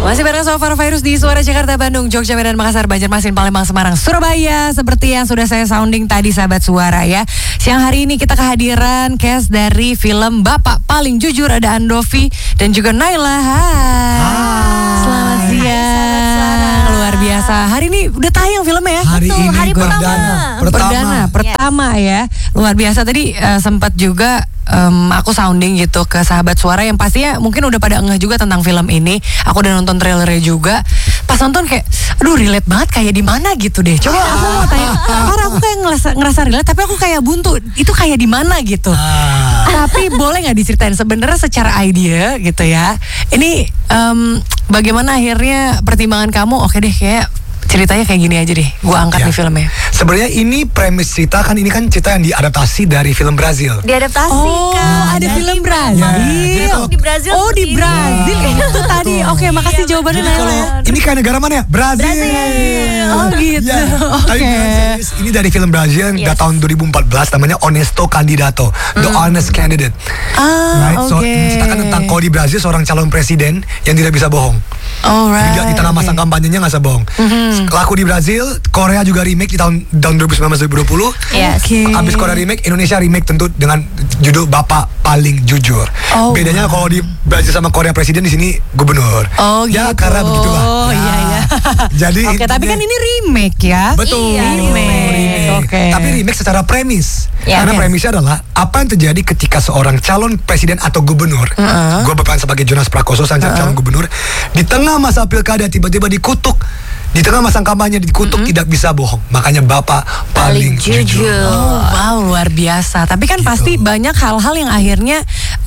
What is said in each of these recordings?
Masih bareng Sofar Virus di Suara Jakarta, Bandung, Jogja, Medan, Makassar, Banjarmasin, Palembang, Semarang, Surabaya. Seperti yang sudah saya sounding tadi, sahabat suara ya. Siang hari ini kita kehadiran cast dari film Bapak Paling Jujur. Ada Andovi dan juga Naila. Hai. Selamat siang. Luar biasa. Hari ini udah tayang filmnya ya? Hari Betul, ini hari pertama ya. Luar biasa. Tadi sempat juga aku sounding gitu ke sahabat suara yang pastinya mungkin udah pada ngeh juga tentang film ini. Aku udah nonton trailernya juga. Pas nonton kayak, aduh relate banget kayak di mana gitu deh. Coba aku mau tanya, karena aku kayak ngerasa relate, tapi aku kayak buntu. Itu kayak di mana gitu. Tapi boleh nggak diceritain sebenarnya secara idea gitu ya? Ini bagaimana akhirnya pertimbangan kamu? Oke deh, kayak ceritanya kayak gini aja deh, gua angkat nih filmnya. Sebenarnya ini premis cerita kan, ini kan cerita yang diadaptasi dari film Brazil. Diadaptasi kan. Ada film Brazil. Di Brazil. Oh, di Brazil itu tadi. Oke, makasih jawabannya Naila ya. Ini kayak negara mana ya? Brazil. Oh gitu. Oke. Ini dari film Brazil yang tahun 2014, namanya Honesto Candidato, The Honest Candidate. So menceritakan tentang kalau di Brazil seorang calon presiden yang tidak bisa bohong. Di tengah masa kampanyenya nggak bisa bohong. Laku di Brazil, Korea juga remake di tahun 2019-2020. Abis Korea remake, Indonesia remake tentu dengan judul Bapak Paling Jujur. Bedanya kalau di Brazil sama Korea presiden, di sini gubernur. Ya gitu. karena begitulah. Iya. Jadi tapi kan ini remake ya. Betul. Remake. Tapi remake secara premis. Karena premisnya adalah apa yang terjadi ketika seorang calon presiden atau gubernur, gue berperan sebagai Jonas Prakoso, sang calon gubernur, di tengah masa pilkada tiba-tiba dikutuk. Di tengah masa kampanye dikutuk, tidak bisa bohong. Makanya Bapak Paling Jujur. Wow, luar biasa. Tapi kan pasti banyak hal-hal yang akhirnya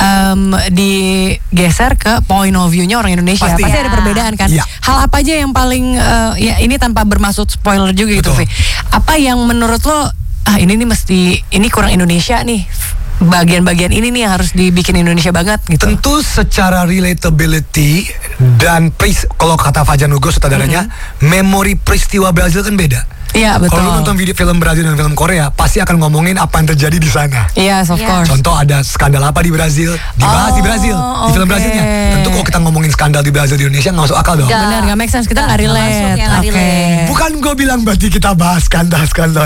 digeser ke point of view-nya orang Indonesia. Pasti ada perbedaan kan. Hal apa aja yang paling ya ini tanpa bermaksud spoiler juga gitu, Vi. Apa yang menurut lo ini kurang Indonesia nih. Bagian-bagian ini nih yang harus dibikin Indonesia banget gitu. Tentu secara relatability dan kalau kata Fajar Nugroho sutradaranya, memori peristiwa Brazil kan beda. Iya betul. Kalau nonton video film Brazil dan film Korea, pasti akan ngomongin apa yang terjadi di sana. Yes, of course. Contoh ada skandal apa di Brazil, dibahas di Brazil, di film Brazilnya. Tentu kalau kita ngomongin skandal di Brazil di Indonesia nggak masuk akal dong. Benar, nggak make sense, kita nggak relate. Bukan gue bilang berarti kita bahas skandal.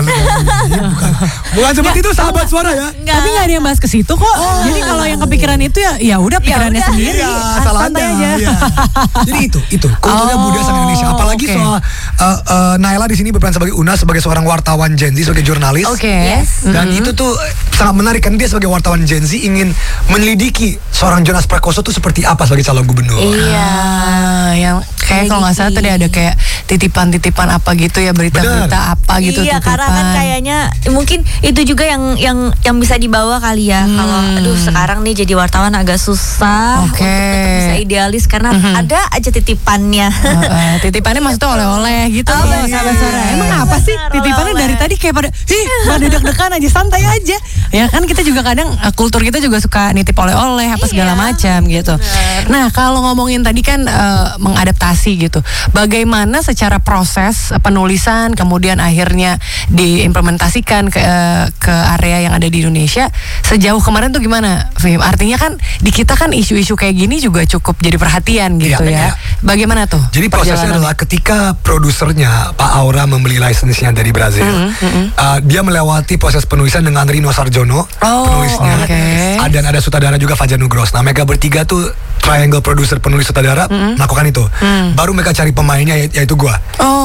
Bukan seperti itu sahabat suara ya. Tapi nggak ada yang bahas ke situ kok. Jadi kalau yang kepikiran itu ya udah pikirannya sendiri. Salah aja. Jadi itu kulturnya budaya sama Indonesia. Apalagi soal Naila di sini berperan sebagai Una, sebagai seorang wartawan Gen Z, sebagai jurnalis. Dan itu tuh sangat menarik kan, dia sebagai wartawan Gen Z ingin menyelidiki seorang Jonas Prakoso tuh seperti apa sebagai calon gubernur. Yang kayak kalau nggak salah tadi ada kayak titipan-titipan apa gitu ya, berita-berita apa gitu. Iya, karena kan kayaknya mungkin itu juga yang bisa dibawa kali ya. Kalau sekarang nih jadi wartawan agak susah untuk tetap bisa idealis karena ada aja titipannya. Titipannya maksudnya oleh-oleh gitu. Sahabat suara. Emang apa sih titipannya dari tadi kayak pada deg-degan aja, santai aja. Ya kan kita juga kadang kultur kita juga suka nitip oleh-oleh apa segala macam gitu. Nah, kalau ngomongin tadi kan mengadaptasi gitu. Bagaimana secara proses penulisan kemudian akhirnya diimplementasikan ke area yang ada di Indonesia sejauh kemarin tuh gimana, Vim? Artinya kan di kita kan isu-isu kayak gini juga cukup jadi perhatian gitu ya. Bagaimana tuh? Jadi prosesnya adalah ketika produsernya Pak Aura membeli lisensinya dari Brazil, dia melewati proses penulisan dengan Rino Sarjono, penulisnya, dan ada sutradara juga Fajar Nugroho. Nah, mereka bertiga tuh triangle producer, penulis, sutradara melakukan itu. Baru mereka cari pemainnya yaitu gua.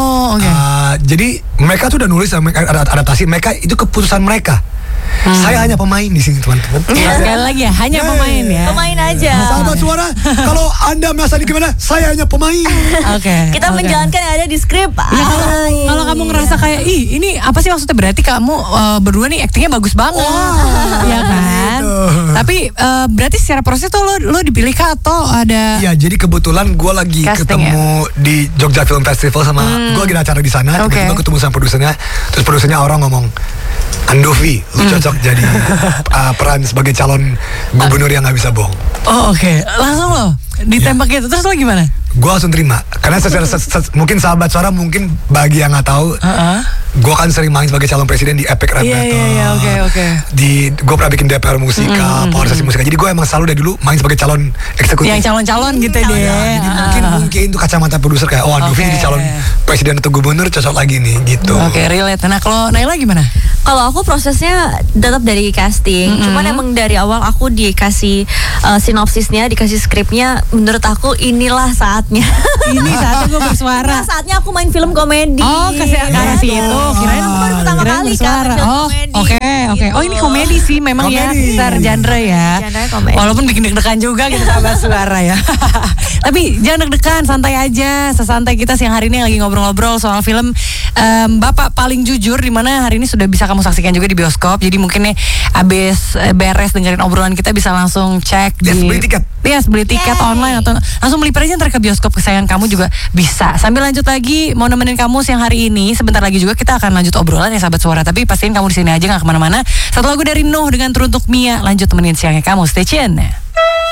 Jadi mereka tuh udah nulis, ada adaptasi, mereka itu keputusan mereka. Saya hanya pemain di sini, teman-teman. Sekali lagi ya, hanya pemain ya. Pemain aja. Sahabat suara, kalau Anda merasa gimana, saya hanya pemain. Kita menjalankan yang ada di skrip. Kalau kamu ngerasa kayak, ini apa sih maksudnya, berarti kamu berdua nih aktingnya bagus banget. Iya kan? Tapi berarti secara proses tuh lo dipilih kah atau ada? Iya, jadi kebetulan gue lagi ketemu di Jogja Film Festival sama gue lagi ada acara di sana. Tiba-tiba ketemu sama produsernya. Terus produsernya orang ngomong, Andovi, lu cocok jadi peran sebagai calon gubernur yang nggak bisa bohong. Langsung lo ditembak gitu. Terus lo gimana? Gue langsung terima. Karena mungkin sahabat suara mungkin bagi yang nggak tahu, gue kan sering main sebagai calon presiden di Epic Rap Battle. Oke. Gue pernah bikin DPR musika, polarisasi musika. Jadi gue emang selalu dari dulu main sebagai calon eksekutif. Yang calon-calon gitu deh. Jadi mungkin tuh kacamata produser kayak, aduh ini jadi calon presiden atau gubernur cocok lagi nih gitu. Oke, relate. Nah kalau Naila gimana? Kalau aku prosesnya tetap dari casting, cuman emang dari awal aku dikasih sinopsisnya, dikasih skripnya. Menurut aku inilah saatnya. Ini saatnya gue bersuara. Saatnya aku main film komedi. Oh, ke arah situ. Kirain baru pertama kali kan film komedi. Oke. Oh, ini komedi sih memang ya, besar genre ya. Genre komedi. Walaupun bikin deg-degan juga gitu sahabat suara ya. Tapi jangan deg-degan, santai aja. Sesantai kita siang hari ini lagi ngobrol-ngobrol soal film Bapak Paling Jujur, di mana hari ini sudah bisa kamu saksikan juga di bioskop. Jadi mungkin nih abis beres dengerin obrolan kita bisa langsung cek beli tiket. Yes, beli tiket online atau langsung melipir aja ntar ke bioskop kesayangan kamu juga bisa. Sambil lanjut lagi mau nemenin kamu siang hari ini. Sebentar lagi juga kita akan lanjut obrolan ya sahabat suara. Tapi pastiin kamu di sini aja, nggak kemana-mana. Satu lagu dari Nuh dengan Teruntuk Mia. Lanjut temenin siangnya kamu. Stay tune.